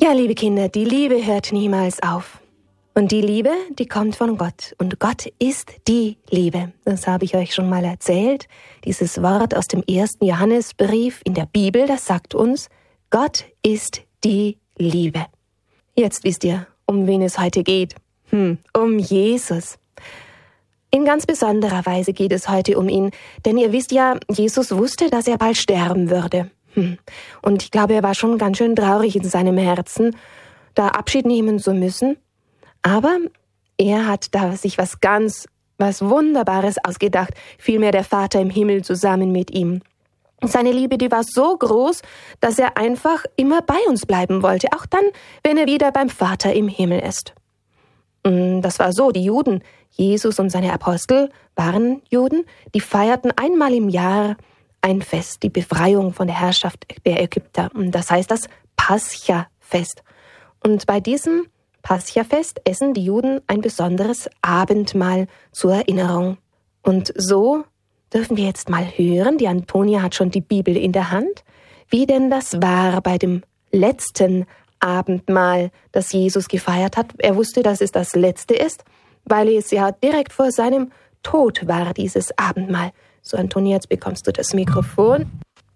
Ja, liebe Kinder, die Liebe hört niemals auf. Und die Liebe, die kommt von Gott. Und Gott ist die Liebe. Das habe ich euch schon mal erzählt. Dieses Wort aus dem 1. Johannesbrief in der Bibel, das sagt uns, Gott ist die Liebe. Jetzt wisst ihr, um wen es heute geht. Um Jesus. In ganz besonderer Weise geht es heute um ihn. Denn ihr wisst ja, Jesus wusste, dass er bald sterben würde. Und ich glaube, er war schon ganz schön traurig in seinem Herzen, da Abschied nehmen zu müssen. Aber er hat da sich was Wunderbares ausgedacht, vielmehr der Vater im Himmel zusammen mit ihm. Seine Liebe, die war so groß, dass er einfach immer bei uns bleiben wollte, auch dann, wenn er wieder beim Vater im Himmel ist. Das war so, die Juden, Jesus und seine Apostel waren Juden, die feierten einmal im Jahr ein Fest, die Befreiung von der Herrschaft der Ägypter. Und das heißt das Pascha-Fest. Und bei diesem Pascha-Fest essen die Juden ein besonderes Abendmahl zur Erinnerung. Und so dürfen wir jetzt mal hören, die Antonia hat schon die Bibel in der Hand, wie denn das war bei dem letzten Abendmahl, das Jesus gefeiert hat. Er wusste, dass es das letzte ist, weil es ja direkt vor seinem Tod war, dieses Abendmahl. So, Antonia, jetzt bekommst du das Mikrofon.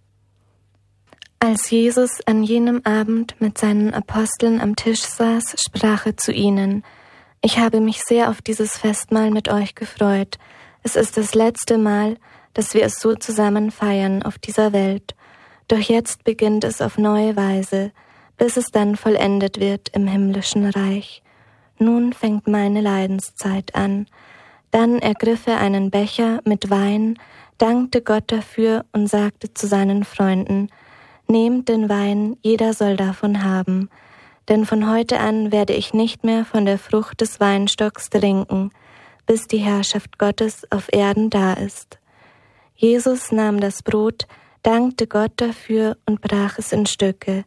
Als Jesus an jenem Abend mit seinen Aposteln am Tisch saß, sprach er zu ihnen: Ich habe mich sehr auf dieses Festmahl mit euch gefreut. Es ist das letzte Mal, dass wir es so zusammen feiern auf dieser Welt. Doch jetzt beginnt es auf neue Weise, bis es dann vollendet wird im himmlischen Reich. Nun fängt meine Leidenszeit an. Dann ergriff er einen Becher mit Wein, dankte Gott dafür und sagte zu seinen Freunden: Nehmt den Wein, jeder soll davon haben, denn von heute an werde ich nicht mehr von der Frucht des Weinstocks trinken, bis die Herrschaft Gottes auf Erden da ist. Jesus nahm das Brot, dankte Gott dafür und brach es in Stücke.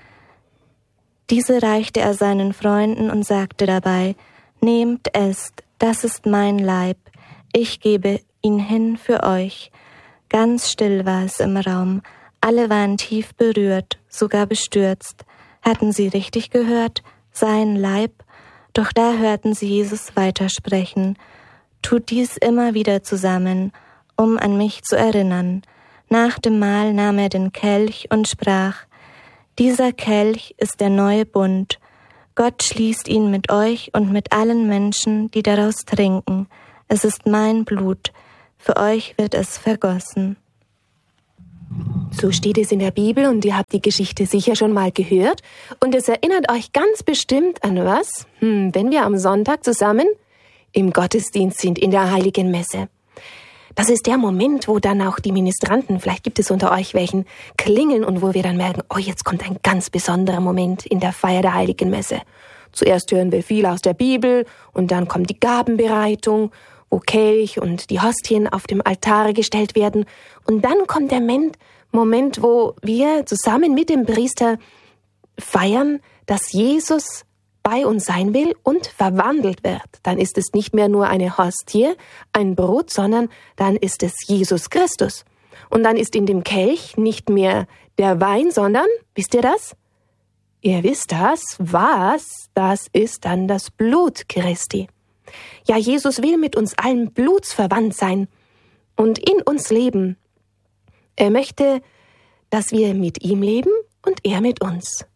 Diese reichte er seinen Freunden und sagte dabei: Nehmt, esst, das ist mein Leib, ich gebe ihn hin für euch. Ganz still war es im Raum, alle waren tief berührt, sogar bestürzt. Hatten sie richtig gehört? Sein Leib? Doch da hörten sie Jesus weitersprechen: Tut dies immer wieder zusammen, um an mich zu erinnern. Nach dem Mahl nahm er den Kelch und sprach: Dieser Kelch ist der neue Bund. Gott schließt ihn mit euch und mit allen Menschen, die daraus trinken. Es ist mein Blut. Für euch wird es vergossen. So steht es in der Bibel und ihr habt die Geschichte sicher schon mal gehört. Und es erinnert euch ganz bestimmt an was? Wenn wir am Sonntag zusammen im Gottesdienst sind, in der Heiligen Messe. Das ist der Moment, wo dann auch die Ministranten, vielleicht gibt es unter euch welchen, klingeln und wo wir dann merken, oh, jetzt kommt ein ganz besonderer Moment in der Feier der Heiligen Messe. Zuerst hören wir viel aus der Bibel und dann kommt die Gabenbereitung, wo Kelch und die Hostien auf dem Altar gestellt werden. Und dann kommt der Moment, wo wir zusammen mit dem Priester feiern, dass Jesus bei uns sein will und verwandelt wird. Dann ist es nicht mehr nur eine Hostie, ein Brot, sondern dann ist es Jesus Christus. Und dann ist in dem Kelch nicht mehr der Wein, sondern, wisst ihr das? Ihr wisst das, was? Das ist dann das Blut Christi. Ja, Jesus will mit uns allen blutsverwandt sein und in uns leben. Er möchte, dass wir mit ihm leben und er mit uns.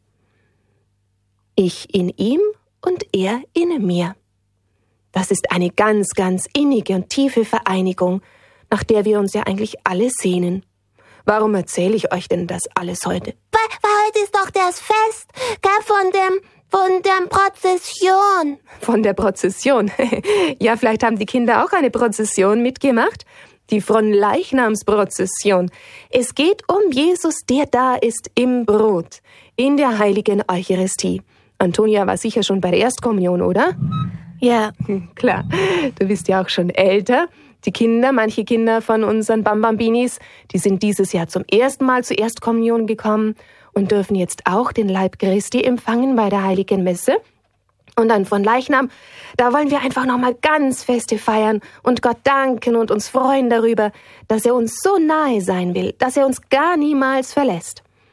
Ich in ihm und er in mir. Das ist eine ganz, ganz innige und tiefe Vereinigung, nach der wir uns ja eigentlich alle sehnen. Warum erzähle ich euch denn das alles heute? Weil heute ist doch das Fest, gell, von der Prozession. Von der Prozession? Ja, vielleicht haben die Kinder auch eine Prozession mitgemacht. Die Fronleichnamsprozession. Es geht um Jesus, der da ist im Brot, in der heiligen Eucharistie. Antonia war sicher schon bei der Erstkommunion, oder? Ja. Klar, du bist ja auch schon älter. Die Kinder, manche Kinder von unseren Bambambinis, die sind dieses Jahr zum ersten Mal zur Erstkommunion gekommen und dürfen jetzt auch den Leib Christi empfangen bei der Heiligen Messe. Und dann von Leichnam, da wollen wir einfach nochmal ganz Feste feiern und Gott danken und uns freuen darüber, dass er uns so nahe sein will, dass er uns gar niemals verlässt.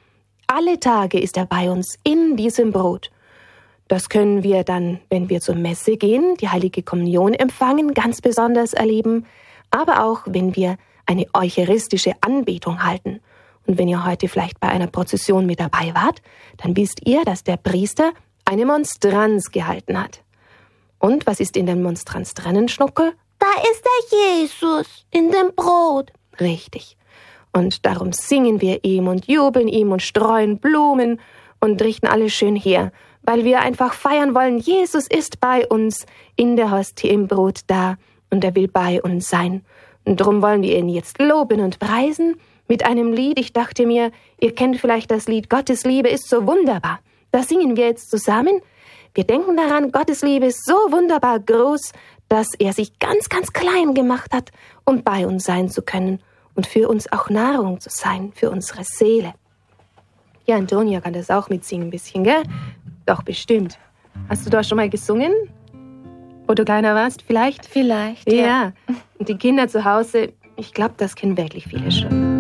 Alle Tage ist er bei uns in diesem Brot. Das können wir dann, wenn wir zur Messe gehen, die Heilige Kommunion empfangen, ganz besonders erleben, aber auch, wenn wir eine eucharistische Anbetung halten. Und wenn ihr heute vielleicht bei einer Prozession mit dabei wart, dann wisst ihr, dass der Priester eine Monstranz gehalten hat. Und was ist in der Monstranz drinnen, Schnuckel? Da ist der Jesus in dem Brot. Richtig. Und darum singen wir ihm und jubeln ihm und streuen Blumen und richten alles schön her, weil wir einfach feiern wollen, Jesus ist bei uns in der Hostie im Brot da und er will bei uns sein. Und darum wollen wir ihn jetzt loben und preisen mit einem Lied. Ich dachte mir, ihr kennt vielleicht das Lied Gottes Liebe ist so wunderbar. Das singen wir jetzt zusammen. Wir denken daran, Gottes Liebe ist so wunderbar groß, dass er sich ganz, ganz klein gemacht hat, um bei uns sein zu können und für uns auch Nahrung zu sein, für unsere Seele. Ja, Antonia kann das auch mitsingen ein bisschen, gell? Doch, bestimmt. Hast du da schon mal gesungen? Wo du kleiner warst, vielleicht? Vielleicht, ja. Und die Kinder zu Hause, ich glaube, das kennen wirklich viele schon.